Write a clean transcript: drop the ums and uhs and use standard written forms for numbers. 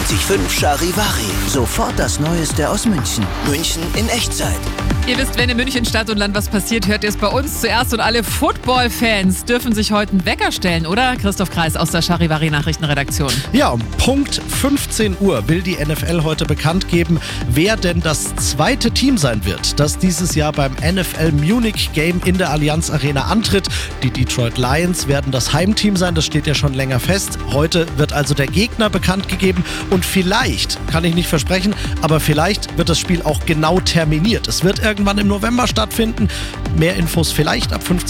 94.5 Charivari. Sofort das Neueste aus München. München in Echtzeit. Ihr wisst, wenn in München Stadt und Land was passiert, hört ihr es bei uns zuerst. Und alle Football-Fans dürfen sich heute einen Wecker stellen, oder? Christoph Kreis aus der Charivari-Nachrichtenredaktion. Ja, um Punkt 15 Uhr will die NFL heute bekannt geben, wer denn das zweite Team sein wird, das dieses Jahr beim NFL Munich Game in der Allianz Arena antritt. Die Detroit Lions werden das Heimteam sein, das steht ja schon länger fest. Heute wird also der Gegner bekannt gegeben und vielleicht, kann ich nicht versprechen, aber vielleicht wird das Spiel auch genau terminiert. Es wird irgendwann im November stattfinden. Mehr Infos vielleicht ab 15